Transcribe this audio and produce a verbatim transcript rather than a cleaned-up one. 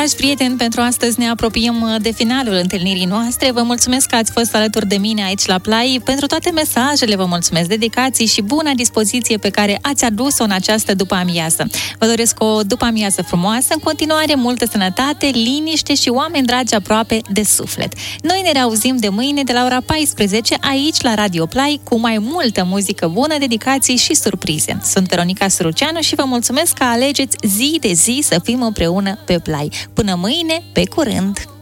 Dragi prieteni, pentru astăzi ne apropiem de finalul întâlnirii noastre. Vă mulțumesc că ați fost alături de mine aici la Play. Pentru toate mesajele vă mulțumesc, dedicații și buna dispoziție pe care ați adus-o în această după-amiază. Vă doresc o după-amiază frumoasă, în continuare multă sănătate, liniște și oameni dragi aproape de suflet. Noi ne reauzim de mâine de la ora paisprezece aici la Radio Play cu mai multă muzică bună, dedicații și surprize. Sunt Veronica Suruceanu și vă mulțumesc că alegeți zi de zi să fim împreună pe Play. Până mâine, pe curând!